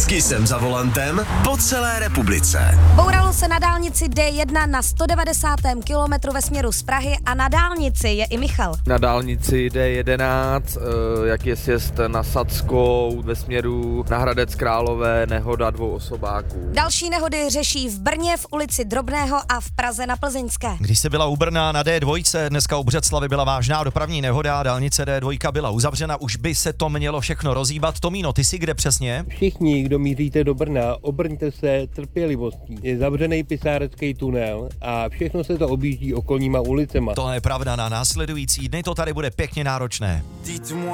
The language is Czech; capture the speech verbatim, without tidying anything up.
Vždycky jsem za volantem po celé republice. Bouralo se na dálnici D jedna na sto devadesátém kilometru ve směru z Prahy a na dálnici je i Michal. Na dálnici D jedenáct, jak je sjezd na Sadskou ve směru na Hradec Králové, nehoda dvou osobáků. Další nehody řeší v Brně, v ulici Drobného a v Praze na Plzeňské. Když se byla u Brna na D dva, dneska u Břeclavi byla vážná dopravní nehoda, dálnice D dva byla uzavřena, už by se to mělo všechno rozhýbat. Tomíno, ty jsi kde přesně? Všichni, kdo míříte do Brna, obrňte se trpělivostí. Je zavřený pisárecký tunel a všechno se to objíždí okolníma ulicema. To je pravda, na následující dny to tady bude pěkně náročné.